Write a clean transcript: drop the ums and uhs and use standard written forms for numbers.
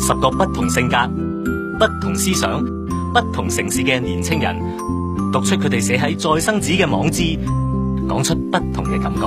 10個不同性格、不同思想、不同城市嘅年青人，讀出佢哋寫喺再生紙嘅網誌，講出不同嘅感覺。